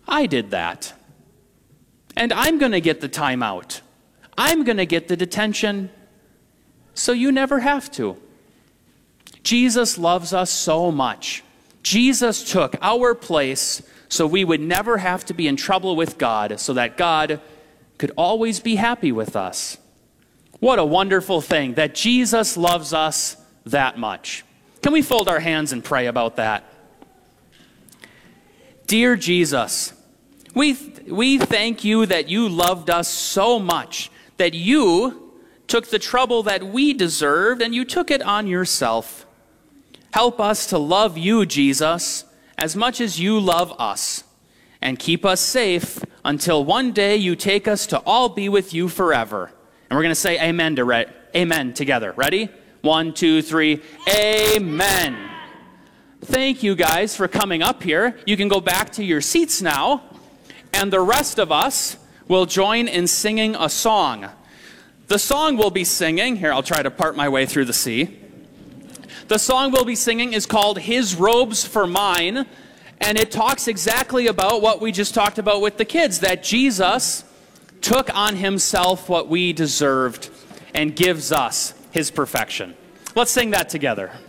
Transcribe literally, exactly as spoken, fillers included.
I did that. And I'm going to get the timeout. I'm going to get the detention, so you never have to. Jesus loves us so much. Jesus took our place so we would never have to be in trouble with God, so that God could always be happy with us. What a wonderful thing that Jesus loves us that much. Can we fold our hands and pray about that? Dear Jesus, we, we thank you that you loved us so much, that you took the trouble that we deserved and you took it on yourself. Help us to love you, Jesus, as much as you love us, and keep us safe until one day you take us to all be with you forever. And we're going to say amen to re- amen together. Ready? One, two, three. Amen. Thank you guys for coming up here. You can go back to your seats now, and the rest of us will join in singing a song. The song we'll be singing, here I'll try to part my way through the sea. The song we'll be singing is called His Robes for Mine, and it talks exactly about what we just talked about with the kids, that Jesus took on himself what we deserved and gives us his perfection. Let's sing that together.